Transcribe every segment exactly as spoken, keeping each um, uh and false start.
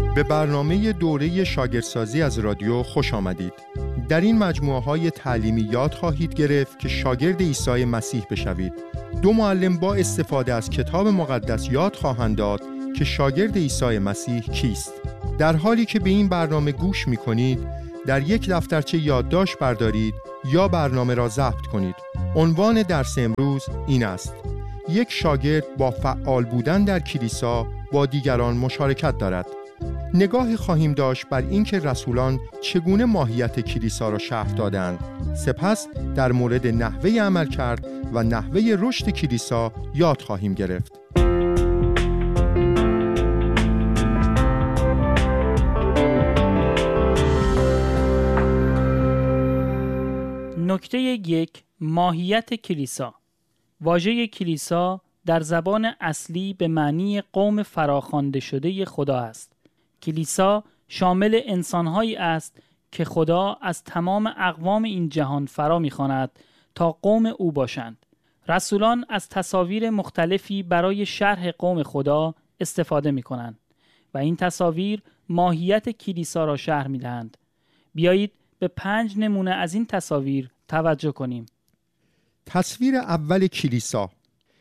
به برنامه دوره شاگردسازی از رادیو خوش آمدید. در این مجموعه های تعلیمی یاد خواهید گرفت که شاگرد عیسی مسیح بشوید. دو معلم با استفاده از کتاب مقدس یاد خواهند داد که شاگرد عیسی مسیح کیست. در حالی که به این برنامه گوش می کنید، در یک دفترچه یادداشت بردارید یا برنامه را ضبط کنید. عنوان درس امروز این است: یک شاگرد با فعال بودن در کلیسا با دیگران مشارکت دارد. نگاهی خواهیم داشت بر اینکه رسولان چگونه ماهیت کلیسا را شرح دادند. سپس در مورد نحوه عمل کرد و نحوه رشد کلیسا یاد خواهیم گرفت. نکته یک: ماهیت کلیسا. واژه کلیسا در زبان اصلی به معنی قوم فراخوانده شده خدا است. کلیسا شامل انسان‌هایی است که خدا از تمام اقوام این جهان فرا می‌خواند تا قوم او باشند. رسولان از تصاویر مختلفی برای شرح قوم خدا استفاده می‌کنند و این تصاویر ماهیت کلیسا را شرح می‌دهند. بیایید به پنج نمونه از این تصاویر توجه کنیم. تصویر اول کلیسا.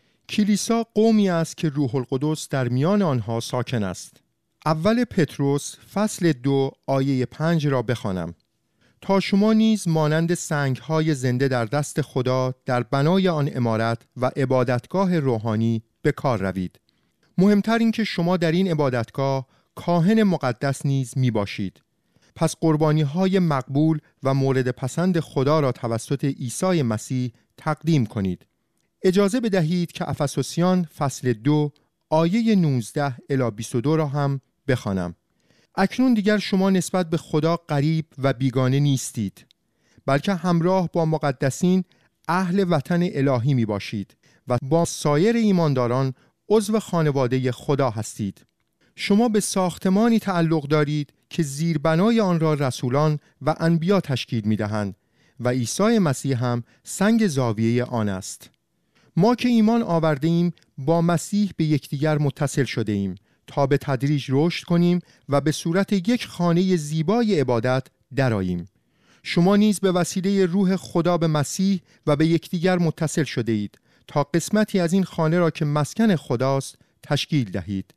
کلیسا قومی است که روح القدس در میان آنها ساکن است. اول پتروس فصل دو آیه پنج را بخوانم: تا شما نیز مانند سنگ‌های زنده در دست خدا در بنای آن عمارت و عبادتگاه روحانی به کار روید. مهمتر این که شما در این عبادتگاه کاهن مقدس نیز می باشید. پس قربانی‌های مقبول و مورد پسند خدا را توسط عیسی مسیح تقدیم کنید. اجازه بدهید که افسوسیان فصل دو آیه نوزده الی بیست و دو را هم بخوانم. اکنون دیگر شما نسبت به خدا غریب و بیگانه نیستید، بلکه همراه با مقدسین اهل وطن الهی می باشید و با سایر ایمانداران عضو خانواده خدا هستید. شما به ساختمانی تعلق دارید که زیربنای آن را رسولان و انبیا تشکیل می دهند و عیسی مسیح هم سنگ زاویه آن است. ما که ایمان آورده ایم با مسیح به یکدیگر متصل شده ایم تا به تدریج رشد کنیم و به صورت یک خانه زیبای عبادت درآییم. شما نیز به وسیله روح خدا به مسیح و به یکدیگر متصل شده اید تا قسمتی از این خانه را که مسکن خداست تشکیل دهید.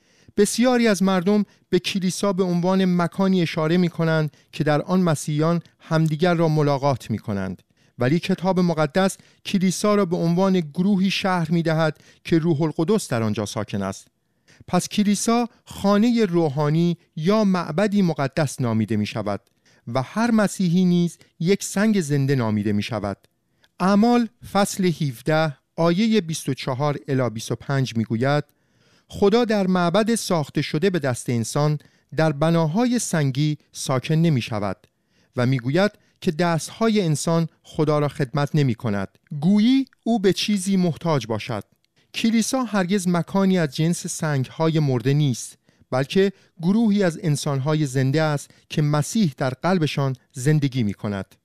بسیاری از مردم به کلیسا به عنوان مکانی اشاره می کنند که در آن مسیحیان همدیگر را ملاقات می کنند، ولی کتاب مقدس کلیسا را به عنوان گروهی شهر می دهد که روح القدس در آنجا ساکن است. پس کلیسا خانه روحانی یا معبدی مقدس نامیده می شود و هر مسیحی نیز یک سنگ زنده نامیده می شود. اعمال فصل هفده آیه بیست و چهار الی بیست و پنج می گوید: خدا در معبد ساخته شده به دست انسان در بناهای سنگی ساکن نمی شود و می گوید که دستهای انسان خدا را خدمت نمی کند، گویی او به چیزی محتاج باشد. کلیسا هرگز مکانی از جنس سنگهای مرده نیست، بلکه گروهی از انسانهای زنده است که مسیح در قلبشان زندگی می کند.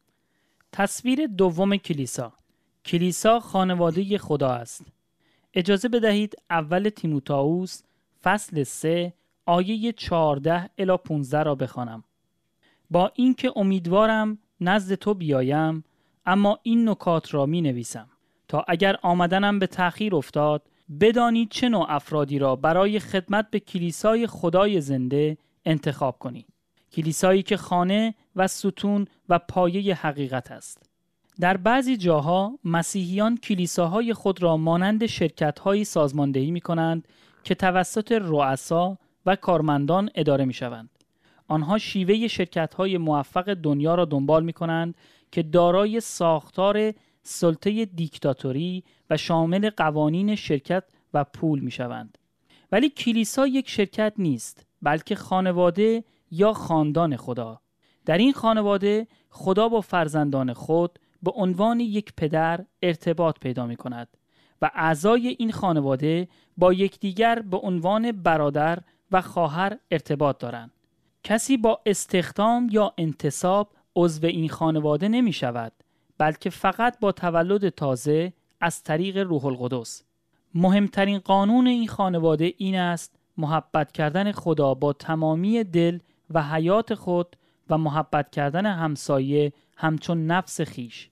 تصویر دوم کلیسا. کلیسا خانواده خدا است. اجازه بدهید اول تیموتائوس فصل سه آیه چهارده الی پانزده را بخوانم. با اینکه امیدوارم نزد تو بیایم، اما این نکات را می نویسم تا اگر آمدنم به تأخیر افتاد بدانی چه نوع افرادی را برای خدمت به کلیسای خدای زنده انتخاب کنی. کلیسایی که خانه و ستون و پایه حقیقت است. در بعضی جاها مسیحیان کلیساهای خود را مانند شرکت‌هایی سازماندهی می‌کنند که توسط رؤسا و کارمندان اداره می‌شوند. آنها شیوه شرکت‌های موفق دنیا را دنبال می‌کنند که دارای ساختار سلطه دیکتاتوری و شامل قوانین شرکت و پول می‌شوند. ولی کلیسا یک شرکت نیست، بلکه خانواده یا خاندان خدا. در این خانواده خدا با فرزندان خود به عنوان یک پدر ارتباط پیدا می کند و اعضای این خانواده با یکدیگر به عنوان برادر و خواهر ارتباط دارند. کسی با استخدام یا انتصاب عضو این خانواده نمی شود، بلکه فقط با تولد تازه از طریق روح القدس. مهمترین قانون این خانواده این است محبت کردن خدا با تمامی دل و حیات خود و محبت کردن همسایه همچون نفس خیش.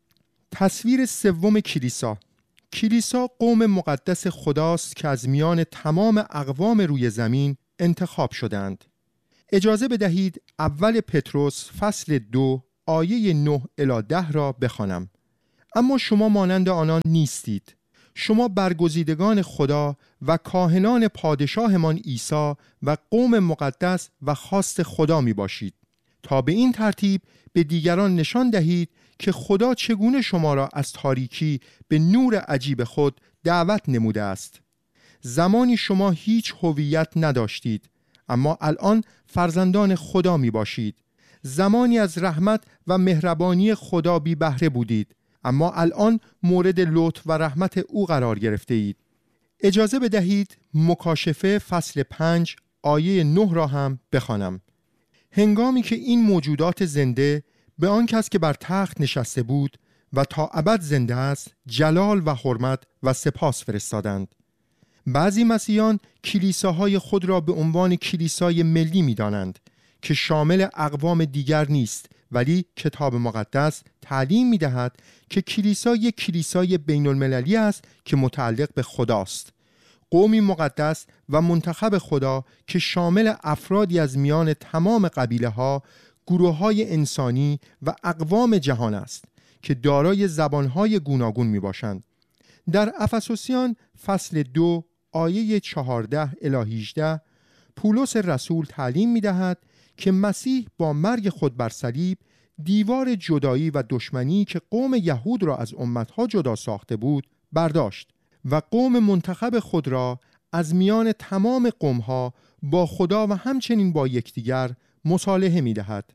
تصویر سوم کلیسا. کلیسا قوم مقدس خداست که از میان تمام اقوام روی زمین انتخاب شدند. اجازه بدهید اول پتروس فصل دو آیه نه الی ده را بخوانم. اما شما مانند آنان نیستید. شما برگزیدگان خدا و کاهنان پادشاهمان عیسی و قوم مقدس و خاص خدا می باشید، تا به این ترتیب به دیگران نشان دهید که خدا چگونه شما را از تاریکی به نور عجیب خود دعوت نموده است. زمانی شما هیچ هویت نداشتید، اما الان فرزندان خدا می باشید. زمانی از رحمت و مهربانی خدا بی بهره بودید، اما الان مورد لطف و رحمت او قرار گرفته اید. اجازه بدهید مکاشفه فصل پنج آیه نه را هم بخوانم. هنگامی که این موجودات زنده به آن کس که بر تخت نشسته بود و تا ابد زنده است جلال و حرمت و سپاس فرستادند. بعضی مسیحیان کلیساهای خود را به عنوان کلیسای ملی می دانند که شامل اقوام دیگر نیست، ولی کتاب مقدس تعلیم می دهد که کلیسا یک کلیسای بین المللی است که متعلق به خداست. قومی مقدس و منتخب خدا که شامل افرادی از میان تمام قبیله ها، گروه های انسانی و اقوام جهان است که دارای زبانهای گوناگون می باشند. در افسوسیان فصل دو آیه چهارده الی هجده پولس رسول تعلیم می دهد که مسیح با مرگ خود بر صلیب دیوار جدایی و دشمنی که قوم یهود را از امتها جدا ساخته بود برداشت و قوم منتخب خود را از میان تمام قومها با خدا و همچنین با یکدیگر مصالحه می دهد.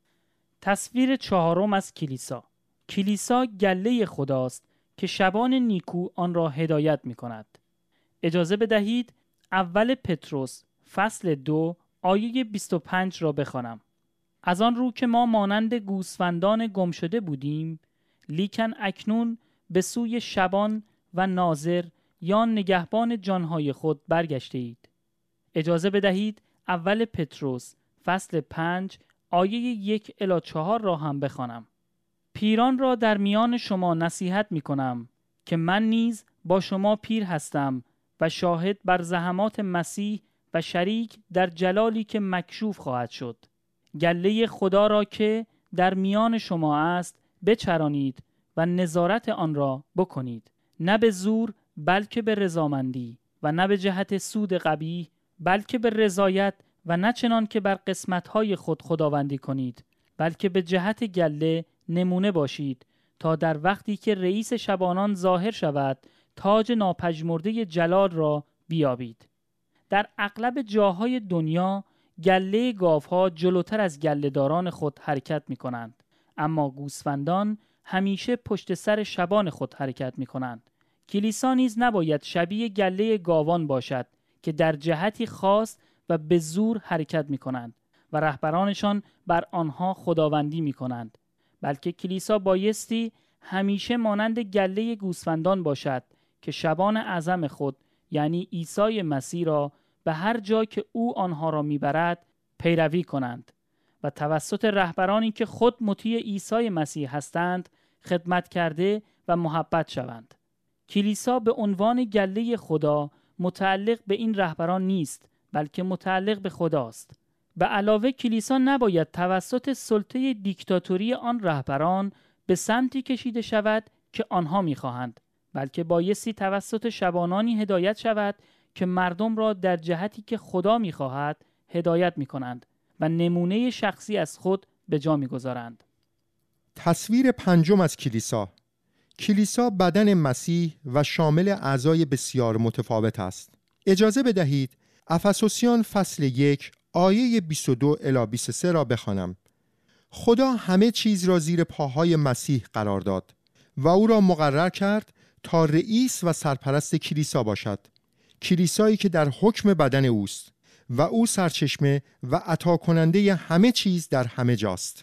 تصویر چهارم از کلیسا. کلیسا گله خداست که شبان نیکو آن را هدایت می کند. اجازه بدهید اول پتروس فصل دو آیه بیست و پنج را بخوانم. از آن رو که ما مانند گوسفندان گم شده بودیم، لیکن اکنون به سوی شبان و ناظر یا نگهبان جانهای خود برگشته اید. اجازه بدهید اول پتروس فصل پنج آیه یک الی چهار را هم بخوانم. پیران را در میان شما نصیحت می کنم که من نیز با شما پیر هستم و شاهد بر زحمات مسیح و شریک در جلالی که مکشوف خواهد شد. گله خدا را که در میان شما است بچرانید و نظارت آن را بکنید، نه به زور بلکه به رضامندی و نه به جهت سود قبیح بلکه به رضایت و نه چنان که بر قسمت‌های خود خداوندی کنید، بلکه به جهت گله نمونه باشید تا در وقتی که رئیس شبانان ظاهر شود تاج ناپژمرده جلال را بیابید. در اغلب جاهای دنیا گله گاوها جلوتر از گله‌داران خود حرکت می کنند، اما گوسفندان همیشه پشت سر شبان خود حرکت می کنند. کلیسا نیز نباید شبیه گله گاوان باشد که در جهتی خاص و به زور حرکت می کنند و رهبرانشان بر آنها خداوندی می کنند، بلکه کلیسا بایستی همیشه مانند گله گوسفندان باشد که شبان اعظم خود یعنی عیسی مسیح را به هر جا که او آنها را میبرد پیروی کنند و توسط رهبرانی که خود مطیع عیسی مسیح هستند خدمت کرده و محبت شوند. کلیسا به عنوان گله خدا متعلق به این رهبران نیست، بلکه متعلق به خداست. به علاوه کلیسا نباید توسط سلطه دیکتاتوری آن رهبران به سمتی کشیده شود که آنها میخواهند، بلکه بایستی توسط شبانانی هدایت شود که مردم را در جهتی که خدا میخواهد هدایت میکنند و نمونه شخصی از خود به جا میگذارند. تصویر پنجم از کلیسا. کلیسا بدن مسیح و شامل اعضای بسیار متفاوت است. اجازه بدهید افسوسیان فصل یک آیه بیست و دو الی بیست و سه را بخوانم. خدا همه چیز را زیر پاهای مسیح قرار داد و او را مقرر کرد تا رئیس و سرپرست کلیسا باشد. کلیسایی که در حکم بدن اوست و او سرچشمه و عطا کننده همه چیز در همه جاست.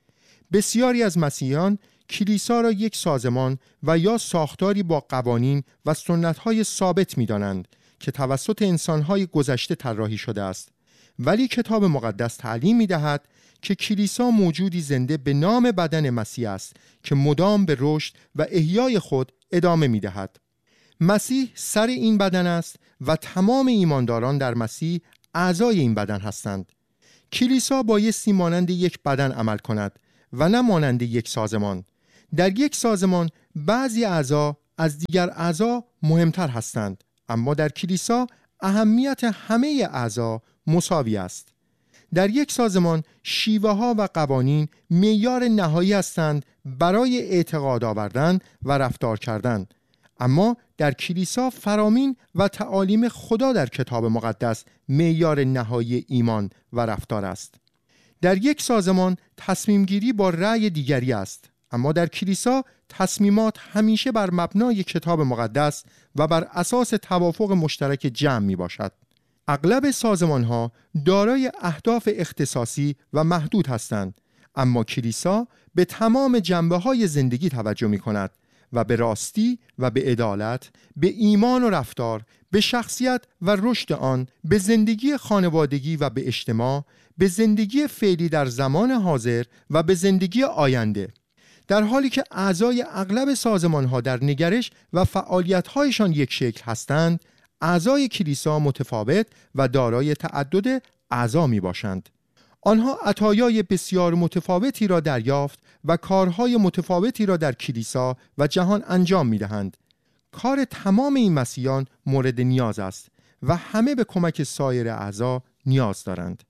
بسیاری از مسیحیان کلیسا را یک سازمان و یا ساختاری با قوانین و سنت‌های ثابت می‌دانند که توسط انسانهای گذشته طراحی شده است، ولی کتاب مقدس تعلیم می‌دهد که کلیسا موجودی زنده به نام بدن مسیح است که مدام به رشد و احیای خود ادامه می‌دهد. مسیح سر این بدن است و تمام ایمانداران در مسیح اعضای این بدن هستند. کلیسا بایستی مانند یک بدن عمل کند و نه مانند یک سازمان. در یک سازمان بعضی اعضا از دیگر اعضا مهمتر هستند، اما در کلیسا اهمیت همه اعضا مساوی است. در یک سازمان شیوه ها و قوانین معیار نهایی هستند برای اعتقاد آوردن و رفتار کردن، اما در کلیسا فرامین و تعالیم خدا در کتاب مقدس معیار نهایی ایمان و رفتار است. در یک سازمان تصمیم گیری با رأی دیگری است، اما در کلیسا تصمیمات همیشه بر مبنای کتاب مقدس و بر اساس توافق مشترک جمع می باشد. اغلب سازمان ها دارای اهداف اختصاصی و محدود هستند، اما کلیسا به تمام جنبه های زندگی توجه می کند و به راستی و به عدالت، به ایمان و رفتار، به شخصیت و رشد آن، به زندگی خانوادگی و به اجتماع، به زندگی فعلی در زمان حاضر و به زندگی آینده. در حالی که اعضای اغلب سازمان‌ها در نگرش و فعالیت‌هایشان یک شکل هستند، اعضای کلیسا متفاوت و دارای تعدد اعضا می‌باشند. آنها عطایای بسیار متفاوتی را دریافت و کارهای متفاوتی را در کلیسا و جهان انجام می‌دهند. کار تمام این مسیحیان مورد نیاز است و همه به کمک سایر اعضا نیاز دارند.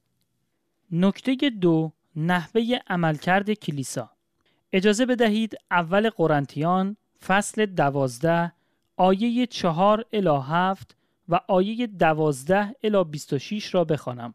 نکته دو، نحوه عملکرد کلیسا. اجازه بدهید اول قرنتیان فصل دوازده آیه چهار الی هفت و آیه دوازده الی بیست و شش را بخوانم.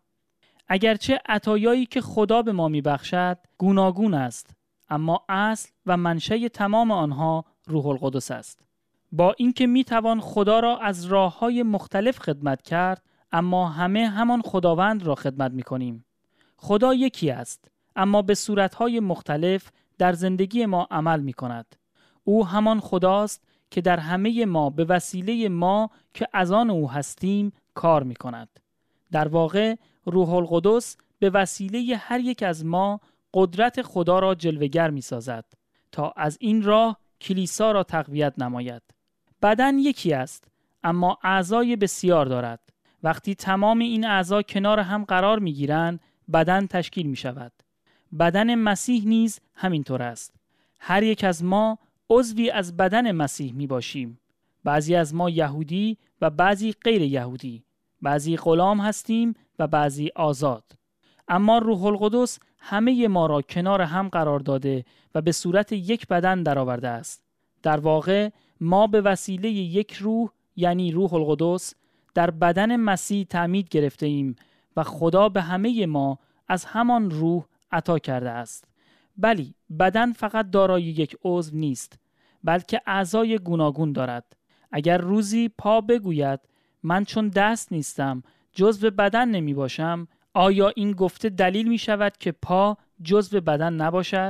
اگرچه عطایایی که خدا به ما میبخشد گوناگون است، اما اصل و منشأ تمام آنها روح القدس است. با اینکه میتوان خدا را از راه‌های مختلف خدمت کرد، اما همه همان خداوند را خدمت میکنیم. خدا یکی است، اما به صورت‌های مختلف در زندگی ما عمل میکند. او همان خداست که در همه ما به وسیله ما که از آن او هستیم کار میکند. در واقع روح القدس به وسیله هر یک از ما قدرت خدا را جلوه‌گر می‌سازد تا از این راه کلیسا را تقویت نماید. بدن یکی است، اما اعضای بسیار دارد. وقتی تمام این اعضا کنار هم قرار می‌گیرند، بدن تشکیل می‌شود. بدن مسیح نیز همینطور است. هر یک از ما عضوی از بدن مسیح می‌باشیم. بعضی از ما یهودی و بعضی غیر یهودی. بعضی غلام هستیم و بعضی آزاد. اما روح القدس همه ما را کنار هم قرار داده و به صورت یک بدن درآورده است. در واقع ما به وسیله یک روح، یعنی روح القدس، در بدن مسیح تعمید گرفته ایم و خدا به همه ما از همان روح عطا کرده است. بلی، بدن فقط دارای یک عضو نیست، بلکه اعضای گوناگون دارد. اگر روزی پا بگوید من چون دست نیستم جزو بدن نمی باشم، آیا این گفته دلیل می شود که پا جزو بدن نباشد؟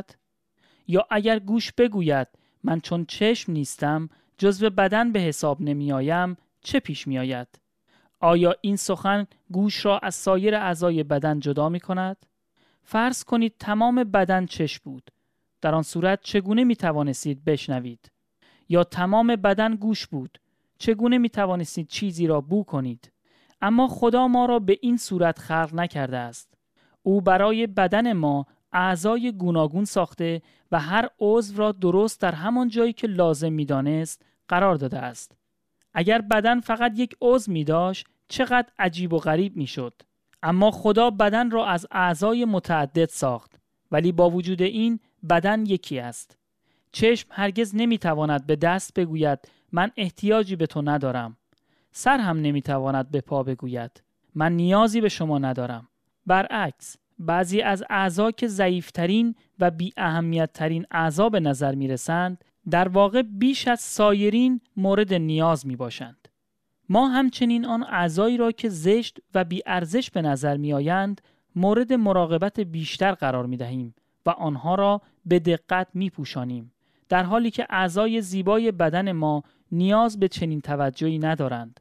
یا اگر گوش بگوید من چون چشم نیستم جزو بدن به حساب نمی آیم، چه پیش می آید؟ آیا این سخن گوش را از سایر اعضای بدن جدا می کند؟ فرض کنید تمام بدن چشم بود. در آن صورت چگونه می توانستید بشنوید؟ یا تمام بدن گوش بود. چگونه می توانستید چیزی را بو کنید؟ اما خدا ما را به این صورت خلق نکرده است. او برای بدن ما اعضای گوناگون ساخته و هر عضو را درست در همان جایی که لازم می دانست قرار داده است. اگر بدن فقط یک عضو می داشت چقدر عجیب و غریب می شد. اما خدا بدن را از اعضای متعدد ساخت، ولی با وجود این بدن یکی است. چشم هرگز نمی تواند به دست بگوید من احتیاجی به تو ندارم. سر هم نمی تواند به پا بگوید من نیازی به شما ندارم. برعکس، بعضی از اعضا که ضعیفترین و بی اهمیت ترین اعضا به نظر می رسند، در واقع بیش از سایرین مورد نیاز می باشند. ما همچنین آن اعضایی را که زشت و بی ارزش به نظر می آیند مورد مراقبت بیشتر قرار می دهیم و آنها را به دقت می پوشانیم، در حالی که اعضای زیبای بدن ما نیاز به چنین توجهی ندارند.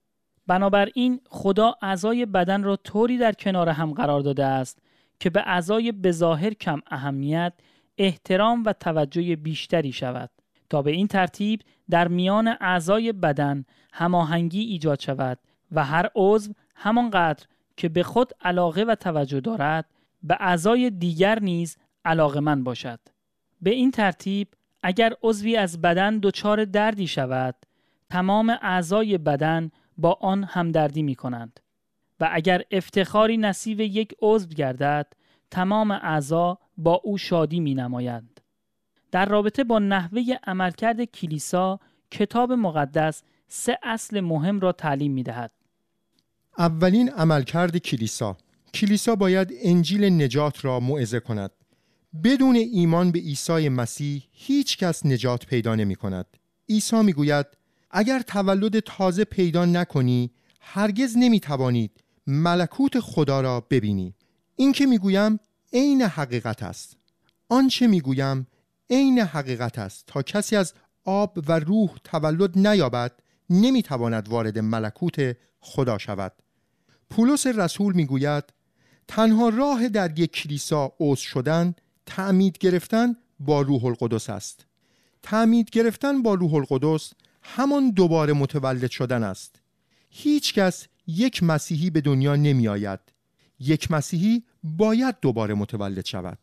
بنابراین خدا اعضای بدن را طوری در کنار هم قرار داده است که به اعضای بظاهر کم اهمیت احترام و توجه بیشتری شود تا به این ترتیب در میان اعضای بدن هماهنگی ایجاد شود و هر عضو همانقدر که به خود علاقه و توجه دارد به اعضای دیگر نیز علاقه‌مند باشد. به این ترتیب اگر عضوی از بدن دچار دردی شود، تمام اعضای بدن با آن همدردی می کنند و اگر افتخاری نصیب یک عضو گردد، تمام اعضا با او شادی می نمایند. در رابطه با نحوه عملکرد کلیسا، کتاب مقدس سه اصل مهم را تعلیم می دهد. اولین عملکرد کلیسا. کلیسا باید انجیل نجات را موعظه کند. بدون ایمان به عیسی مسیح هیچ کس نجات پیدا نمی کند. عیسی می گوید اگر تولد تازه پیدا نکنی هرگز نمی توانید ملکوت خدا را ببینی. این که می گویم عین حقیقت است. آنچه می گویم عین حقیقت است. تا کسی از آب و روح تولد نیابد نمی تواند وارد ملکوت خدا شود. پولس رسول می گوید تنها راه در یک کلیسا عضو شدن تعمید گرفتن با روح القدس است. تعمید گرفتن با روح القدس همان دوباره متولد شدن است. هیچ کس یک مسیحی به دنیا نمی آید. یک مسیحی باید دوباره متولد شود.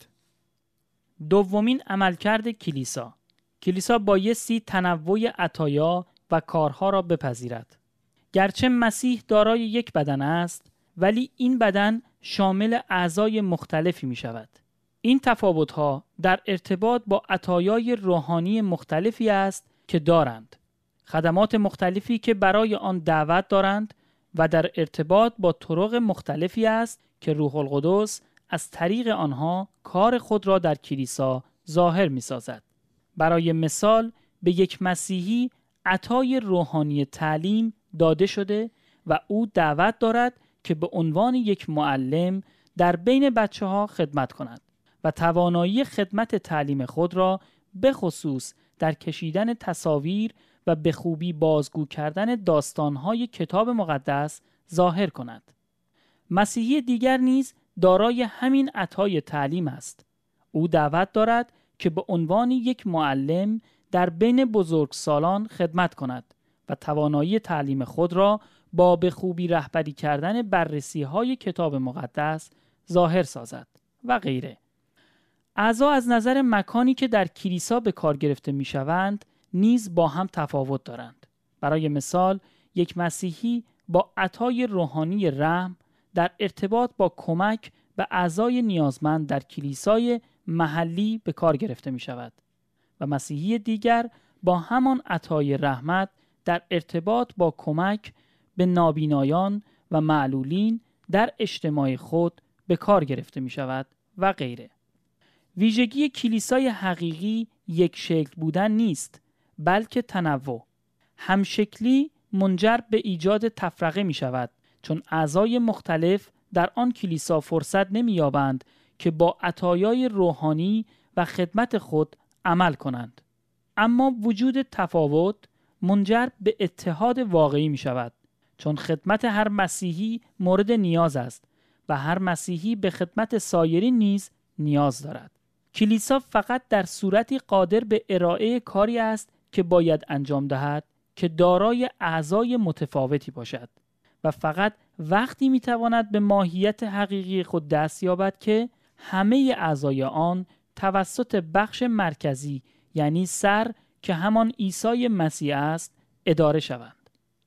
دومین عملکرد کلیسا. کلیسا بایستی تنوع عطایا و کارها را بپذیرد. گرچه مسیح دارای یک بدن است، ولی این بدن شامل اعضای مختلفی می شود. این تفاوت‌ها در ارتباط با عطایای روحانی مختلفی است که دارند. خدمات مختلفی که برای آن دعوت دارند و در ارتباط با طرق مختلفی است که روح القدس از طریق آنها کار خود را در کلیسا ظاهر می سازد. برای مثال به یک مسیحی عطای روحانی تعلیم داده شده و او دعوت دارد که به عنوان یک معلم در بین بچه ها خدمت کند و توانایی خدمت تعلیم خود را به خصوص در کشیدن تصاویر و به خوبی بازگو کردن داستانهای کتاب مقدس ظاهر کند. مسیحی دیگر نیز دارای همین عطای تعلیم است. او دعوت دارد که به عنوان یک معلم در بین بزرگسالان خدمت کند و توانایی تعلیم خود را با به خوبی رهبری کردن بررسی‌های کتاب مقدس ظاهر سازد و غیره. اعضا از نظر مکانی که در کلیسا به کار گرفته می‌شوند نیز با هم تفاوت دارند. برای مثال یک مسیحی با عطای روحانی رحم در ارتباط با کمک به اعضای نیازمند در کلیسای محلی به کار گرفته می شود و مسیحی دیگر با همان عطای رحمت در ارتباط با کمک به نابینایان و معلولین در اجتماع خود به کار گرفته می شود و غیره. ویژگی کلیسای حقیقی یک شکل بودن نیست، بلکه تنوع. همشکلی منجر به ایجاد تفرقه می شود، چون اعضای مختلف در آن کلیسا فرصت نمی یابند که با عطایای روحانی و خدمت خود عمل کنند. اما وجود تفاوت منجر به اتحاد واقعی می شود، چون خدمت هر مسیحی مورد نیاز است و هر مسیحی به خدمت سایرین نیز نیاز دارد. کلیسا فقط در صورتی قادر به ارائه کاری است که باید انجام دهد که دارای اعضای متفاوتی باشد و فقط وقتی میتواند به ماهیت حقیقی خود دست یابد که همه اعضای آن توسط بخش مرکزی یعنی سر که همان عیسی مسیح است اداره شوند.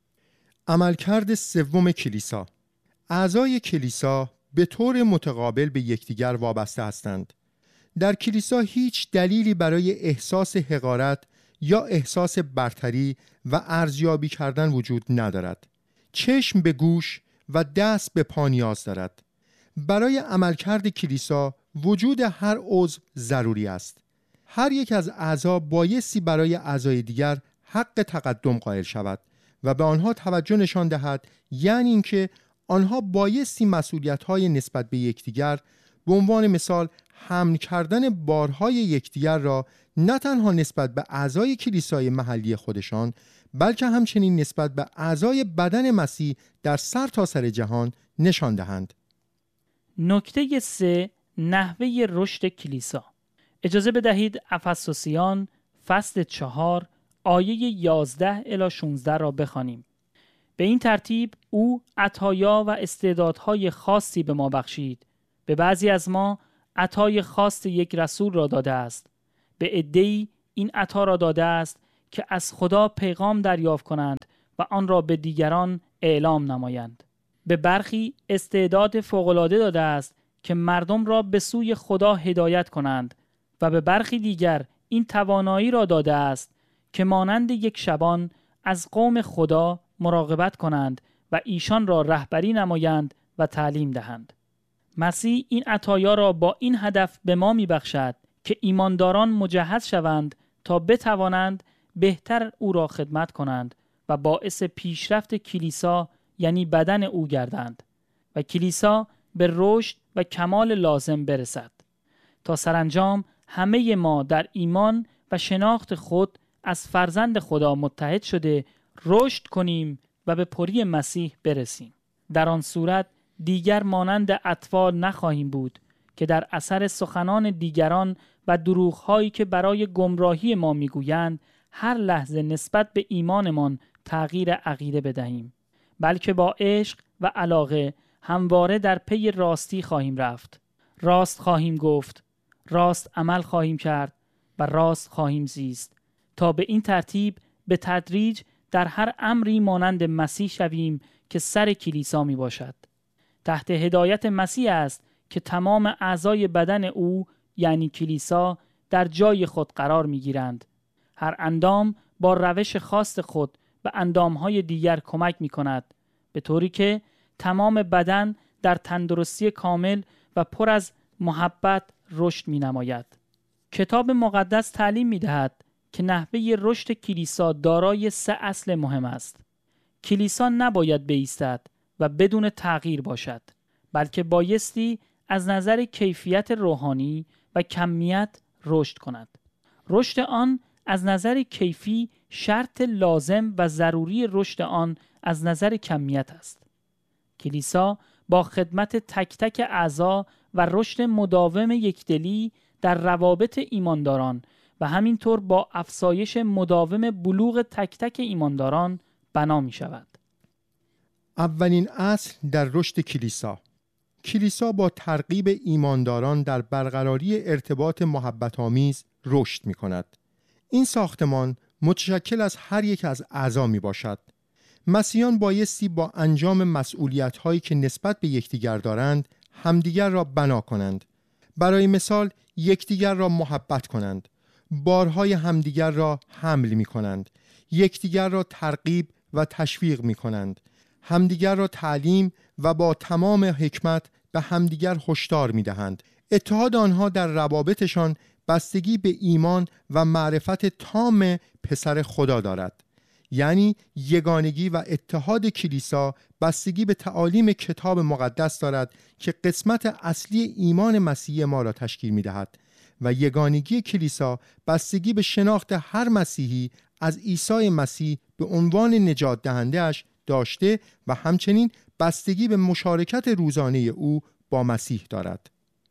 عملکرد سوم کلیسا. اعضای کلیسا به طور متقابل به یکدیگر وابسته هستند. در کلیسا هیچ دلیلی برای احساس حقارت یا احساس برتری و ارزیابی کردن وجود ندارد. چشم به گوش و دست به پا نیاز دارد. برای عملکرد کلیسا وجود هر عضو ضروری است. هر یک از اعضا بایستی برای اعضای دیگر حق تقدم قائل شود و به آنها توجه نشان دهد، یعنی اینکه آنها بایستی مسئولیت‌های نسبت به یکدیگر به عنوان مثال حمل کردن بارهای یکدیگر را نه تنها نسبت به اعضای کلیسای محلی خودشان بلکه همچنین نسبت به اعضای بدن مسیح در سر تا سر جهان نشان دهند. نکته سه، نحوه رشد کلیسا. اجازه بدهید افسوسیان فصل چهار آیه یازده الی شانزده را بخوانیم. به این ترتیب او عطایا و استعدادهای خاصی به ما بخشید. به بعضی از ما عطای خاص یک رسول را داده است. به عده‌ای این عطا را داده است که از خدا پیغام دریافت کنند و آن را به دیگران اعلام نمایند. به برخی استعداد فوق‌العاده داده است که مردم را به سوی خدا هدایت کنند و به برخی دیگر این توانایی را داده است که مانند یک شبان از قوم خدا مراقبت کنند و ایشان را رهبری نمایند و تعلیم دهند. مسیح این عطایا را با این هدف به ما می بخشد که ایمانداران مجهز شوند تا بتوانند بهتر او را خدمت کنند و باعث پیشرفت کلیسا یعنی بدن او گردند و کلیسا به رشد و کمال لازم برسد تا سرانجام همه ما در ایمان و شناخت خود از فرزند خدا متحد شده رشد کنیم و به پری مسیح برسیم. در آن صورت دیگر مانند اطفال نخواهیم بود که در اثر سخنان دیگران و دروغ‌هایی که برای گمراهی ما میگویند هر لحظه نسبت به ایمانمان تغییر عقیده بدهیم، بلکه با عشق و علاقه همواره در پی راستی خواهیم رفت، راست خواهیم گفت، راست عمل خواهیم کرد و راست خواهیم زیست تا به این ترتیب به تدریج در هر امری مانند مسیح شویم که سر کلیسا می باشد. تحت هدایت مسیح است که تمام اعضای بدن او یعنی کلیسا در جای خود قرار می گیرند. هر اندام با روش خاص خود به اندامهای دیگر کمک می کند به طوری که تمام بدن در تندرستی کامل و پر از محبت رشد می نماید. کتاب مقدس تعلیم می دهد که نحوه رشد کلیسا دارای سه اصل مهم است. کلیسا نباید بایستد و بدون تغییر باشد، بلکه بایستی از نظر کیفیت روحانی و کمیت رشد کند. رشد آن از نظر کیفی شرط لازم و ضروری رشد آن از نظر کمیت است. کلیسا با خدمت تک تک اعضا و رشد مداوم یکدلی در روابط ایمانداران و همینطور با افزایش مداوم بلوغ تک تک ایمانداران بنا می شود. اولین اصل در رشد کلیسا. کلیسا با ترغیب ایمانداران در برقراری ارتباط محبت آمیز رشد می کند. این ساختمان متشکل از هر یک از اعضا می باشد. مسیحیان بایستی با انجام مسئولیت هایی که نسبت به یکدیگر دارند همدیگر را بنا کنند. برای مثال یکدیگر را محبت کنند، بارهای همدیگر را حمل می کنند، یکدیگر را ترغیب و تشویق می کنند، همدیگر را تعلیم و با تمام حکمت به همدیگر هشدار می دهند. اتحاد آنها در روابطشان بستگی به ایمان و معرفت تام پسر خدا دارد. یعنی یگانگی و اتحاد کلیسا بستگی به تعالیم کتاب مقدس دارد که قسمت اصلی ایمان مسیحی ما را تشکیل می دهد و یگانگی کلیسا بستگی به شناخت هر مسیحی از عیسی مسیح به عنوان نجات دهنده اش داشته و همچنین بستگی به مشارکت روزانه او با مسیح دارد.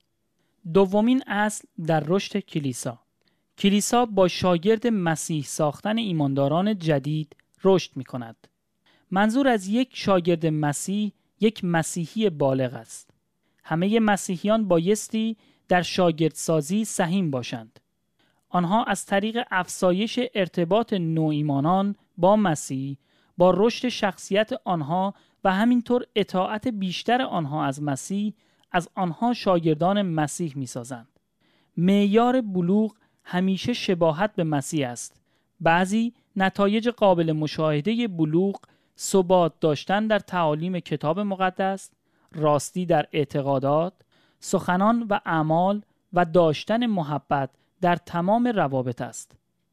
دومین اصل در رشد کلیسا. کلیسا با شاگرد مسیح ساختن ایمانداران جدید رشد می کند. منظور از یک شاگرد مسیح یک مسیحی بالغ است. همه مسیحیان بایستی در شاگردسازی سهیم باشند. آنها از طریق افزایش ارتباط نوایمانان با مسیح، با رشد شخصیت آنها و همینطور اطاعت بیشتر آنها از مسیح، از آنها شاگردان مسیح می سازند. معیار بلوغ همیشه شباهت به مسیح است. بعضی نتایج قابل مشاهده بلوغ ثبات داشتن در تعالیم کتاب مقدس، راستی در اعتقادات، سخنان و اعمال و داشتن محبت در تمام روابط است.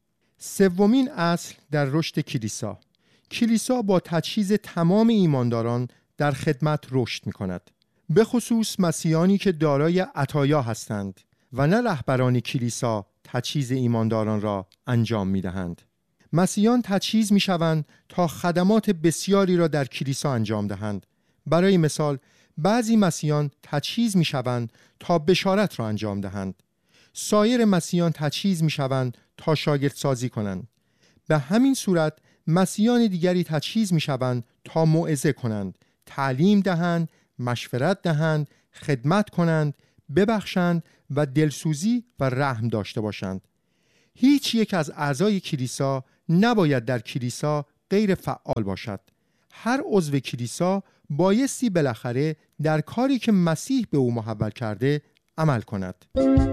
سومین اصل در رشد کلیسا. کلیسا با تجهیز تمام ایمانداران در خدمت رشد می کند. به خصوص مسیحیانی که دارای عطایا هستند و نه رهبران کلیسا تجهیز ایمانداران را انجام می دهند. مسیحیان تجهیز می شوند تا خدمات بسیاری را در کلیسا انجام دهند. برای مثال بعضی مسیحیان تجهیز می شوند تا بشارت را انجام دهند. سایر مسیحیان تجهیز می شوند تا شاگردسازی کنند. به همین صورت مسیحیان دیگری تجهیز می شوند تا موعظه کنند، تعلیم دهند، مشورت دهند، خدمت کنند، ببخشند و دلسوزی و رحم داشته باشند. هیچ یک از اعضای کلیسا نباید در کلیسا غیر فعال باشد. هر عضو کلیسا بایستی بالاخره در کاری که مسیح به او محول کرده عمل کند.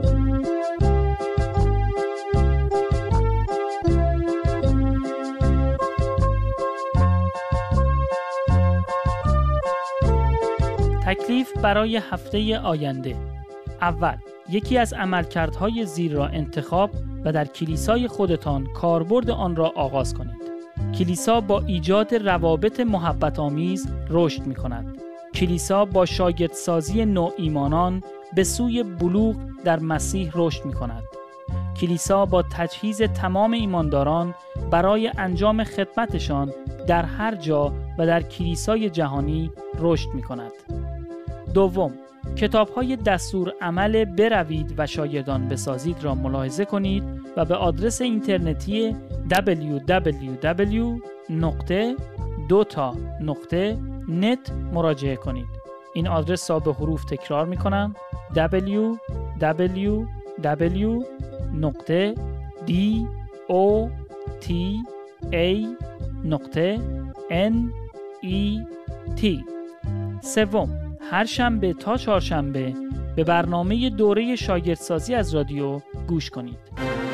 تکلیف برای هفته آینده. اول، یکی از عملکردهای زیر را انتخاب و در کلیسای خودتان کاربرد آن را آغاز کنید. کلیسا با ایجاد روابط محبت آمیز رشد می کند. کلیسا با شاگردسازی نوایمانان به سوی بلوغ در مسیح رشد می کند. کلیسا با تجهیز تمام ایمانداران برای انجام خدمتشان در هر جا و در کلیسای جهانی رشد می کند. دوم، کتاب‌های دستور عمل بروید و شاگردان بسازید را ملاحظه کنید و به آدرس اینترنتی دبلیو دبلیو دبلیو نقطه دوتا نقطه نت مراجعه کنید. این آدرس را به حروف تکرار می کنم: دبلیو دبلیو دبلیو نقطه دوتا نقطه نت. سوم، هر شنبه تا چهارشنبه به برنامه دوره شاگردسازی از رادیو گوش کنید.